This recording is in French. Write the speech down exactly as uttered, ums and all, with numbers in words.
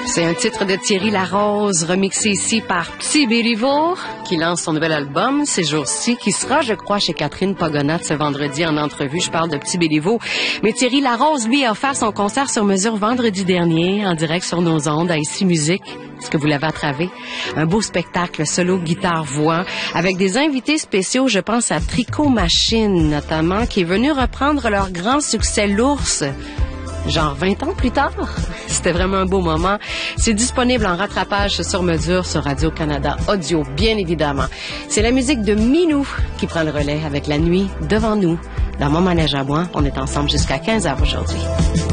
C'est un titre de Thierry Larose, remixé ici par Petit Béliveau, qui lance son nouvel album ces jours-ci, qui sera, je crois, chez Catherine Pogonat ce vendredi en entrevue. Je parle de Petit Béliveau. Mais Thierry Larose, lui, a offert son concert sur mesure vendredi dernier, en direct sur nos ondes, à Ici Musique. Est-ce que vous l'avez attravé? Un beau spectacle solo guitare-voix avec des invités spéciaux, je pense à Tricot Machine notamment, qui est venu reprendre leur grand succès L'Ours, genre vingt ans plus tard. C'était vraiment un beau moment. C'est disponible en rattrapage sur mesure sur Radio-Canada Audio, bien évidemment. C'est la musique de Minou qui prend le relais avec La Nuit devant nous. Dans mon manège à moi, on est ensemble jusqu'à quinze heures aujourd'hui.